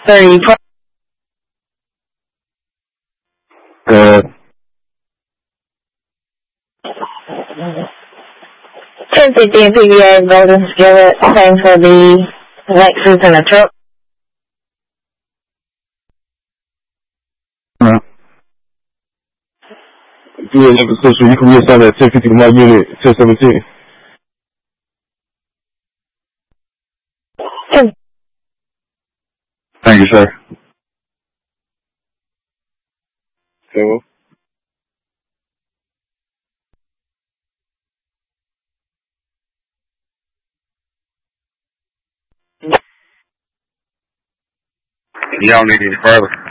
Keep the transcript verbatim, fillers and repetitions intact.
thirty. Good. ten fifty P B A, Golden Skillet, same for the Lexus and the truck. Alright. If you have a social, you can reassign that ten fifty to my unit, ten seventeen. Thank you, sir. Hello? Y'all need any further?